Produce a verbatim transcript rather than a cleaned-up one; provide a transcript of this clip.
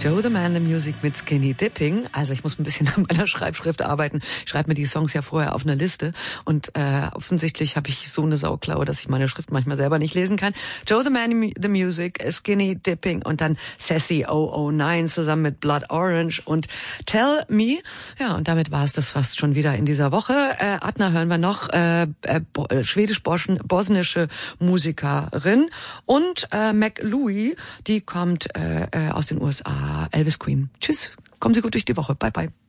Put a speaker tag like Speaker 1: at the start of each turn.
Speaker 1: Joe the Man, the Music mit Skinny Dipping. Also ich muss ein bisschen an meiner Schreibschrift arbeiten. Ich schreibe mir die Songs ja vorher auf eine Liste und äh, offensichtlich habe ich so eine Sauklaue, dass ich meine Schrift manchmal selber nicht lesen kann. Joe the Man, the Music, Skinny Dipping und dann Sassy null null neun zusammen mit Blood Orange und Tell Me. Ja, und damit war es das fast schon wieder in dieser Woche. Äh, Adna hören wir noch, äh, äh, schwedisch-bosnische Musikerin und äh, McLouie, die kommt äh, aus den U S A, Elvis Queen. Tschüss, kommen Sie gut durch die Woche. Bye, bye.